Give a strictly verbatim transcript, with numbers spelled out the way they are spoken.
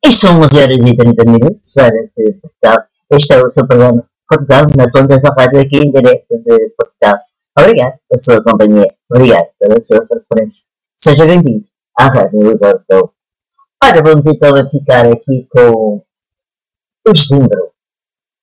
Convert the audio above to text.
Isto são onze horas e trinta minutos, hora de Portugal. Este é o seu programa Portugal, nas ondas da rádio aqui em direto de Portugal. Obrigado pela sua companhia, obrigado pela sua preferência. Seja bem-vindo à Rádio Libertou. Ora, vamos então a ficar aqui com os Zimbro.